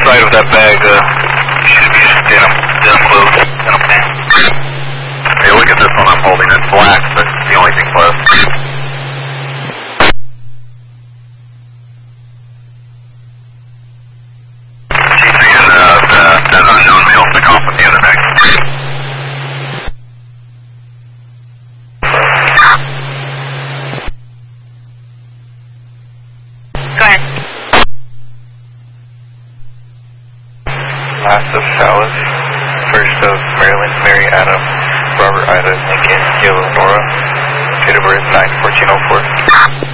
side of that bag, should be just denim clothes, denim pants. Hey, look at this one I'm holding. It's black, but it's the only thing closed. That unknown male took off with the other bag. Go ahead. Last of Salas, first of Maryland, Mary Adam, Robert Ida, Lincoln, Yellow Nora, date of birth 9/14/04.